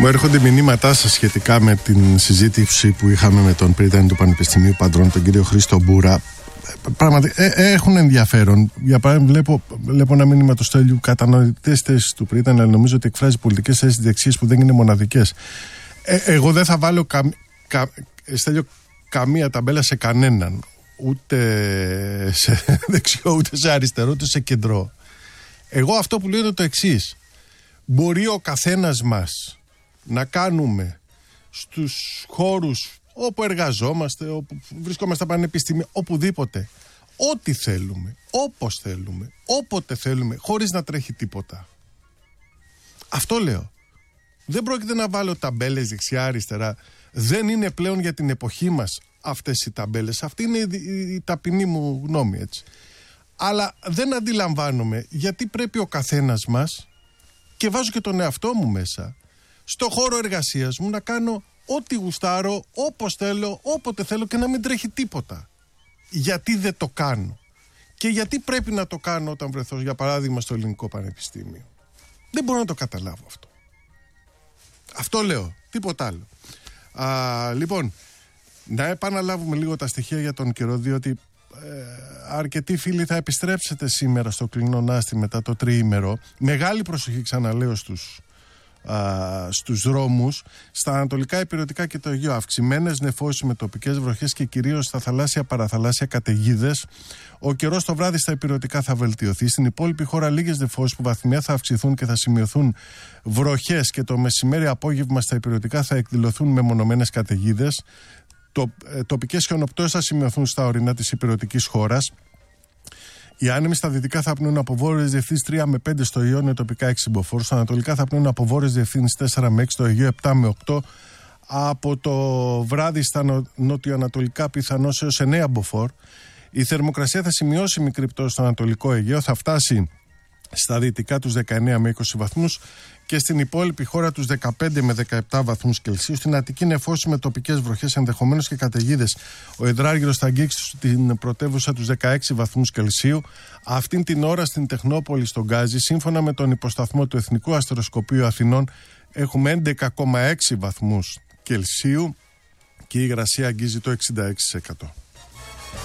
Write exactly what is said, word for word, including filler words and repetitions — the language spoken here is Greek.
Μου έρχονται μηνύματά σας σχετικά με την συζήτηση που είχαμε με τον πρίτανη του Πανεπιστημίου Παντρών, τον κύριο Χρήστο Μπούρα. Πραγματικά ε, ε, έχουν ενδιαφέρον. Για παράδειγμα, βλέπω, βλέπω ένα μήνυμα του Στέλιου. Κατανοητές θέσεις του πρίτανη, αλλά νομίζω ότι εκφράζει πολιτικές θέσεις δεξιές που δεν είναι μοναδικές. Ε, εγώ δεν θα βάλω κα, κα, Στέλιο, καμία ταμπέλα σε κανέναν. Ούτε σε δεξιό, ούτε σε αριστερό, ούτε σε κεντρό. Εγώ αυτό που λέω είναι το εξής. Μπορεί ο καθένας μας να κάνουμε στους χώρους όπου εργαζόμαστε, όπου βρισκόμαστε στα πανεπιστήμια, οπουδήποτε, ό,τι θέλουμε, όπως θέλουμε, όποτε θέλουμε, χωρίς να τρέχει τίποτα. Αυτό λέω. Δεν πρόκειται να βάλω ταμπέλες δεξιά-αριστερά. Δεν είναι πλέον για την εποχή μας αυτές οι ταμπέλες. Αυτή είναι η, η, η ταπεινή μου γνώμη, έτσι. Αλλά δεν αντιλαμβάνομαι γιατί πρέπει ο καθένας μας, και βάζω και τον εαυτό μου μέσα, στο χώρο εργασίας μου να κάνω ό,τι γουστάρω, όπως θέλω, όποτε θέλω και να μην τρέχει τίποτα. Γιατί δεν το κάνω? Και γιατί πρέπει να το κάνω όταν βρεθώ, για παράδειγμα, στο Ελληνικό Πανεπιστήμιο? Δεν μπορώ να το καταλάβω αυτό. Αυτό λέω, τίποτα άλλο. Α, λοιπόν, να επαναλάβουμε λίγο τα στοιχεία για τον καιρό, διότι ε, αρκετοί φίλοι θα επιστρέψετε σήμερα στο Κλεινονάστη μετά το τριήμερο. Μεγάλη προσοχή, ξαναλέω, στους Α, στους δρόμους, στα ανατολικά ηπειρωτικά και το Αιγαίο. Αυξημένες νεφώσεις με τοπικές βροχές και κυρίως στα θαλάσσια παραθαλάσσια καταιγίδες. Ο καιρός το βράδυ στα ηπειρωτικά θα βελτιωθεί. Στην υπόλοιπη χώρα λίγες νεφώσεις που βαθμιαία θα αυξηθούν και θα σημειωθούν βροχές, και το μεσημέρι απόγευμα στα ηπειρωτικά θα εκδηλωθούν μεμονωμένες καταιγίδες. Το, ε, τοπικές χιονοπτώσεις θα σημειωθούν στα ορεινά της ηπειρωτικής χώρας. Οι άνεμοι στα δυτικά θα πνέουν από βόρειες διευθύνσεις τρία με πέντε, στο Ιόνιο τοπικά έξι μποφόρ. Στα ανατολικά θα πνέουν από βόρειες διευθύνσεις τέσσερα με έξι, στο Αιγαίο επτά με οκτώ. Από το βράδυ στα νο... νοτιοανατολικά πιθανώς έως εννέα μποφόρ. Η θερμοκρασία θα σημειώσει μικρή πτώση στο ανατολικό Αιγαίο, θα φτάσει στα δυτικά τους δεκαεννέα με είκοσι βαθμούς και στην υπόλοιπη χώρα τους δεκαπέντε με δεκαεπτά βαθμούς Κελσίου. Στην Αττική νεφώσεις με τοπικές βροχές, ενδεχομένως και καταιγίδες. Ο υδράργυρος θα αγγίξει στην πρωτεύουσα τους δεκαέξι βαθμούς Κελσίου. Αυτήν την ώρα στην Τεχνόπολη, στον Γκάζι, σύμφωνα με τον υποσταθμό του Εθνικού Αστεροσκοπείου Αθηνών, έχουμε έντεκα κόμμα έξι βαθμούς Κελσίου και η υγρασία αγγίζει το εξήντα έξι τοις εκατό.